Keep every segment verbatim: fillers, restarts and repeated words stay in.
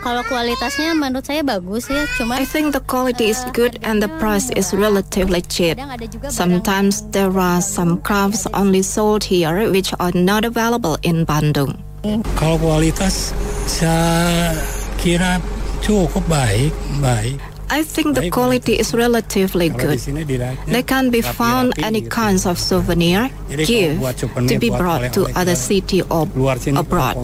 Kalau kualitasnya menurut saya bagus ya, cuma I think the quality is good and the price is relatively cheap. Sometimes there are some crafts only sold here which are not available in Bandung. Kalau kualitas saya kira cukup baik, baik. I think the quality is relatively good. There can be found any kinds of souvenir, gift to be brought to other city or abroad.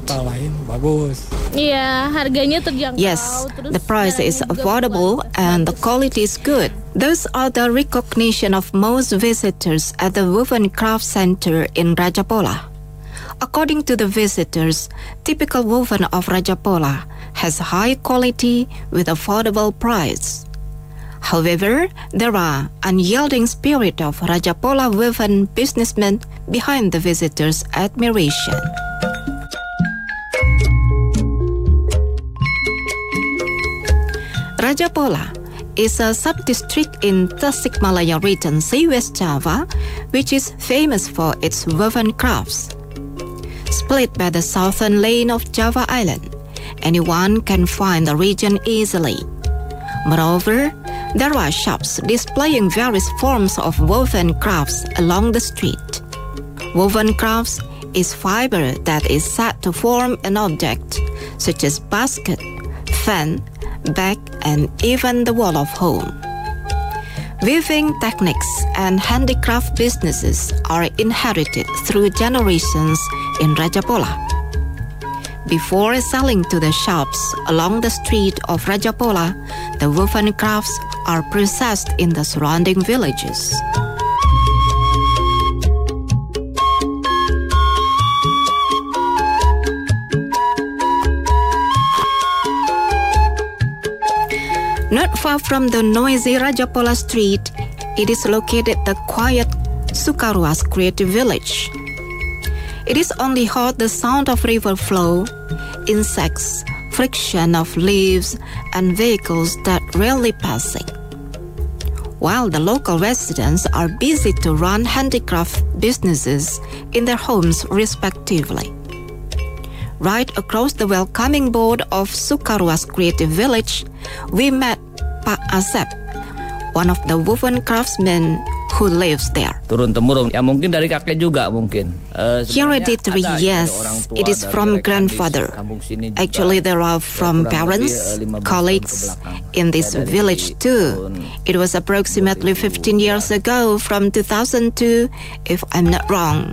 Iya, harganya terjangkau. Yes, the price is affordable and the quality is good. Those are the recognition of most visitors at the Woven Craft Center in Rajapola. According to the visitors, typical woven of Rajapola has high quality with affordable price. However, there are unyielding spirit of Rajapola woven businessmen behind the visitors' admiration. Rajapola is a sub-district in Tasikmalaya Regency, West Java, which is famous for its woven crafts. Split by the southern lane of Java Island, anyone can find the region easily. Moreover, there are shops displaying various forms of woven crafts along the street. Woven crafts is fiber that is set to form an object, such as basket, fan, bag, and even the wall of home. Weaving techniques and handicraft businesses are inherited through generations in Rajapola. Before selling to the shops along the street of Rajapola, the woven crafts are processed in the surrounding villages. Not far from the noisy Rajapola street, it is located the quiet Sukaruas Creative Village. It is only heard the sound of river flow, insects, friction of leaves, and vehicles that rarely passing. While the local residents are busy to run handicraft businesses in their homes respectively. Right across the welcoming board of Sukaruas Creative Village, we met Pak Asep, one of the woven craftsmen who lives there. Turun-temurun, ya mungkin dari kakek juga mungkin. Uh, Hereditary, yes, it is from grandfather. Actually, there are from parents, colleagues in this village too. It was approximately fifteen years ago, from two thousand two, if I'm not wrong.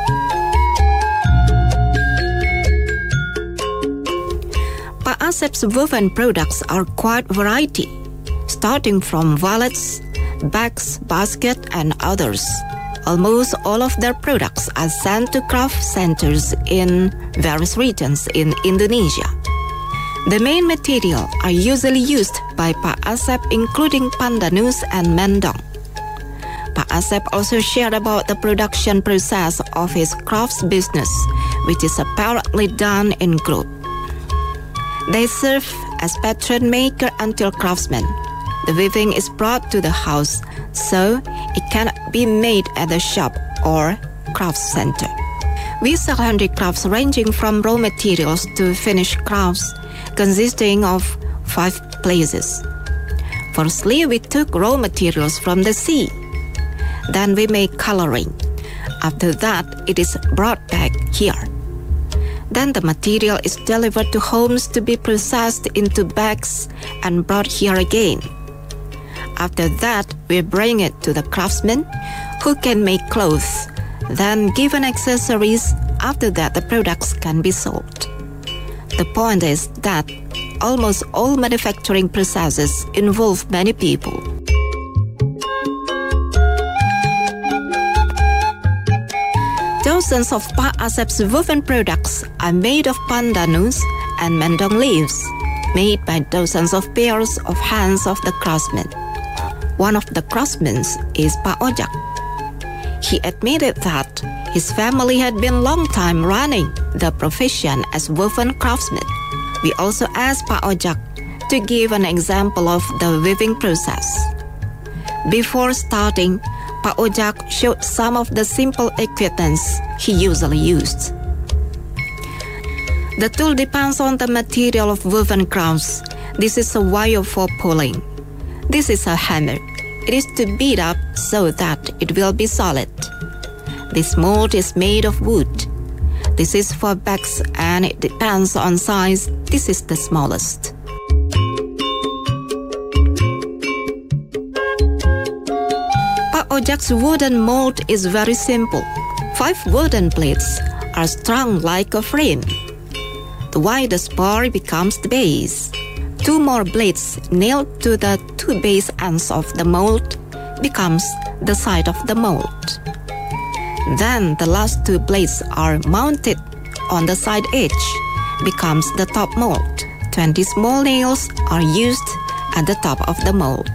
Pak Asep's woven products are quite variety, starting from wallets, bags, basket, and others. Almost all of their products are sent to craft centers in various regions in Indonesia. The main material are usually used by Pak Asep, including pandanus and mendong. Pak Asep also shared about the production process of his crafts business, which is apparently done in group. They serve as pattern maker until craftsman. The weaving is brought to the house, so it cannot be made at the shop or craft center. We sell handicrafts ranging from raw materials to finished crafts, consisting of five places. Firstly, we took raw materials from the sea. Then we make coloring. After that, it is brought back here. Then the material is delivered to homes to be processed into bags and brought here again. After that, we bring it to the craftsmen who can make clothes, then given accessories. After that, the products can be sold. The point is that almost all manufacturing processes involve many people. Dozens of Pak Asep's woven products are made of pandanus and mendong leaves, made by dozens of pairs of hands of the craftsmen. One of the craftsmen is Pak Ojak. He admitted that his family had been long time running the profession as woven craftsman. We also asked Pak Ojak to give an example of the weaving process. Before starting, Pak Ojak showed some of the simple equipment he usually used. The tool depends on the material of woven crafts. This is a wire for pulling. This is a hammer. It is to beat up so that it will be solid. This mold is made of wood. This is for bags and it depends on size. This is the smallest. Pak Ojak's wooden mold is very simple. Five wooden plates are strung like a frame. The widest part becomes the base. Two more blades nailed to the two base ends of the mold becomes the side of the mold. Then the last two blades are mounted on the side edge, becomes the top mold. twenty small nails are used at the top of the mold.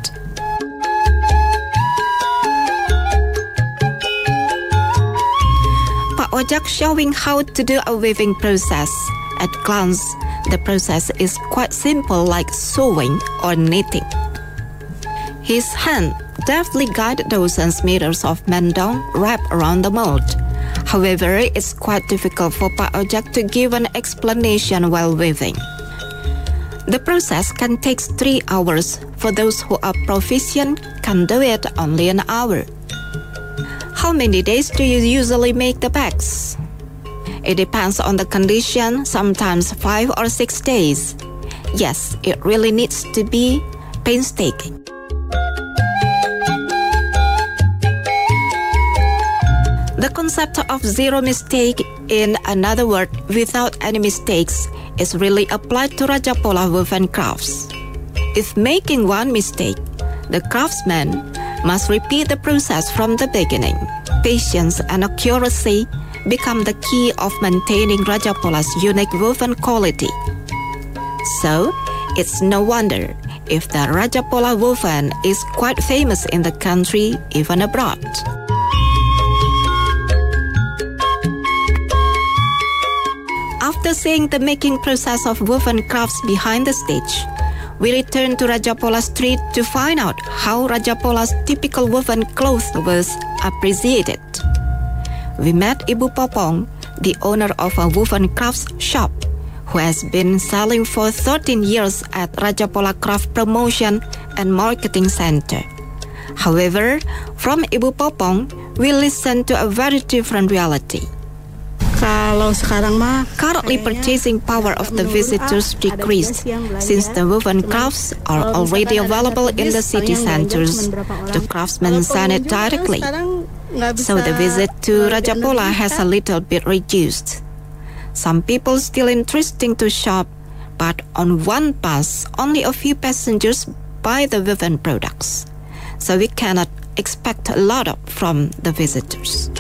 Pak Ojak showing how to do a weaving process. At glance, the process is quite simple, like sewing or knitting. His hand deftly guided dozens meters of mendong wrapped around the mold. However, it's quite difficult for Pak Ojak to give an explanation while weaving. The process can take three hours. For those who are proficient, can do it only an hour. How many days do you usually make the bags? It depends on the condition, sometimes five or six days. Yes, it really needs to be painstaking. The concept of zero mistake, in another word, without any mistakes, is really applied to Rajapola woven crafts. If making one mistake, the craftsman must repeat the process from the beginning. Patience and accuracy become the key of maintaining Rajapola's unique woven quality. So, it's no wonder if the Rajapola woven is quite famous in the country, even abroad. After seeing the making process of woven crafts behind the stage, we return to Rajapola Street to find out how Rajapola's typical woven cloth was appreciated. We met Ibu Popong, the owner of a woven crafts shop, who has been selling for thirteen years at Rajapola Craft Promotion and Marketing Center. However, from Ibu Popong, we listen to a very different reality. Kalau sekarang mah Currently, purchasing power of the visitors decreased since the woven crafts are already available in the city centers. The craftsmen send it directly, so the visit to Rajapola has a little bit reduced. Some people still interesting to shop, but on one bus, only a few passengers buy the woven products, so we cannot expect a lot of from the visitors.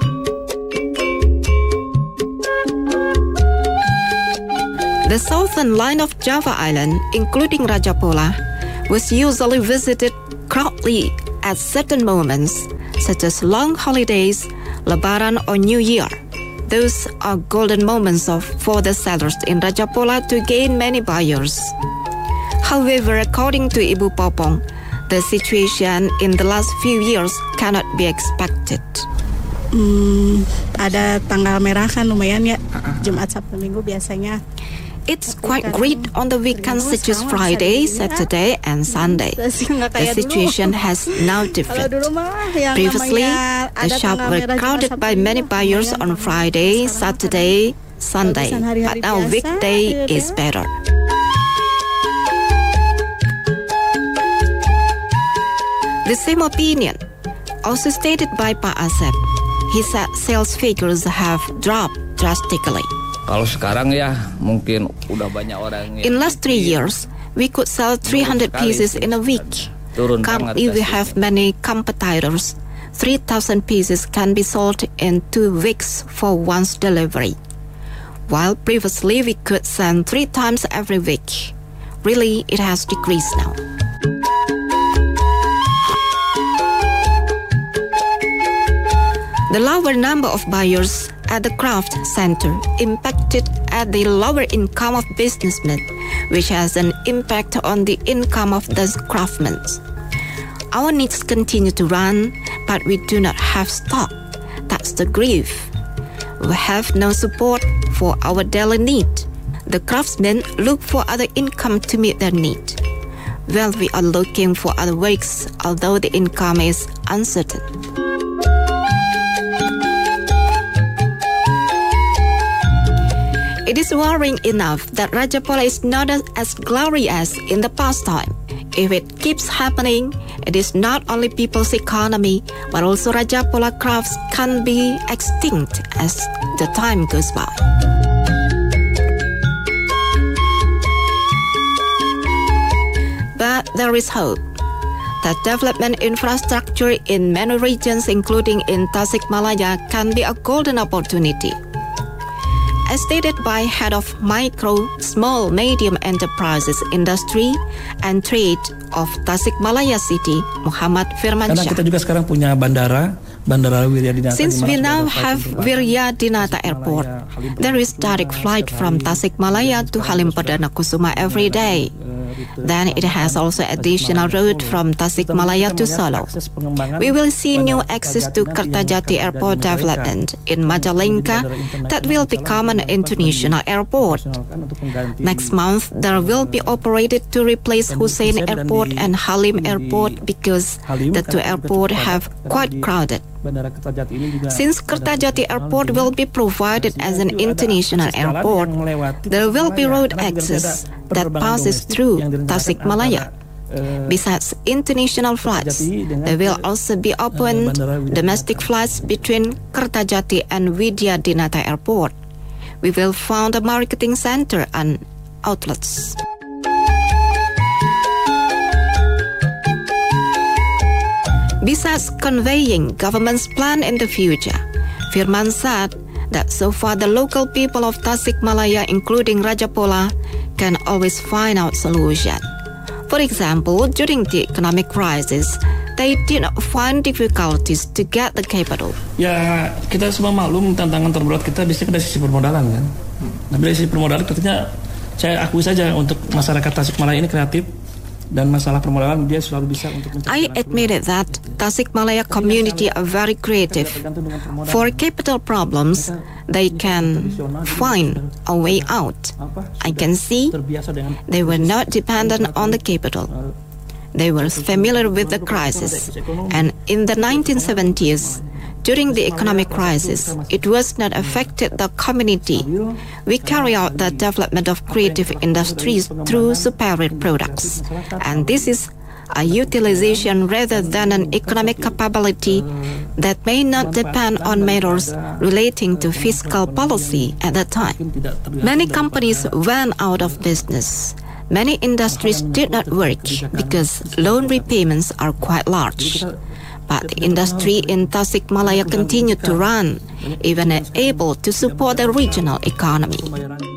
The southern line of Java Island, including Rajapola, was usually visited crowdedly at certain moments, such as long holidays, Lebaran or New Year. Those are golden moments of, for the sellers in Rajapola to gain many buyers. However, according to Ibu Popong, the situation in the last few years cannot be expected. Hmm, ada tanggal merah kan lumayan ya, Jumat Sabtu Minggu biasanya. It's quite great on the weekends such as Friday, Saturday, and Sunday. The situation has now different. Previously, the shops were crowded by many buyers on Friday, Saturday, Sunday, but now weekday is better. The same opinion, also stated by Pak Asep. He said sales figures have dropped drastically. Kalau sekarang ya mungkin udah banyak orang yang In last three years, we could sell three hundred pieces in a week. Currently, we have many competitors. three thousand pieces can be sold in two weeks for one's delivery, while previously we could send three times every week. Really, it has decreased now. The lower number of buyers at the craft center impacted at the lower income of businessmen, which has an impact on the income of the craftsmen. Our needs continue to run, but we do not have stock. That's the grief. We have no support for our daily need. the craftsmen look for other income to meet their need. Well, we are looking for other works, although the income is uncertain. It is worrying enough that Rajapala is not as, as glorious in the past time. If it keeps happening, it is not only people's economy, but also Rajapala crafts can be extinct as the time goes by. But there is hope that development infrastructure in many regions, including in Tasikmalaya, can be a golden opportunity. As stated by Head of Micro, Small, Medium Enterprises Industry and Trade of Tasikmalaya City, Muhammad Firmansyah. Karena kita juga sekarang punya bandara, Bandara Wiryadinata. Since we now have Wiryadinata Airport, there is direct flight from Tasikmalaya to Halim Perdana Kusuma every day. Then it has also additional route from Tasikmalaya to Solo. We will see new access to Kertajati Airport development in Majalengka that will become an international airport. Next month, there will be operated to replace Hussein Airport and Halim Airport because the two airports have quite crowded. Since Kertajati Airport will be provided as an international airport, there will be road access that passes through Tasikmalaya. Besides international flights, there will also be opened domestic flights between Kertajati and Wiryadinata Airport. We will found a marketing center and outlets. Besides conveying government's plan in the future, Firman said that so far the local people of Tasikmalaya, including Rajapala, can always find out solution. For example, during the economic crisis, they did not find difficulties to get the capital. Ya, kita semua maklum tantangan terberat kita biasanya dari sisi permodalan kan. Nah, dari sisi permodalan tentunya saya akui saja untuk masyarakat Tasikmalaya ini kreatif. Dan masalah permodalan dia selalu bisa untuk I admitted that Tasikmalaya community are very creative. For capital problems, they can find a way out. I can see they were not dependent on the capital. They were familiar with the crisis. And in the nineteen seventies, during the economic crisis, it was not affected the community. We carry out the development of creative industries through superior products. And this is a utilization rather than an economic capability that may not depend on matters relating to fiscal policy at that time. Many companies went out of business. Many industries did not work because loan repayments are quite large. But the industry in Tasikmalaya continued to run, even able to support the regional economy.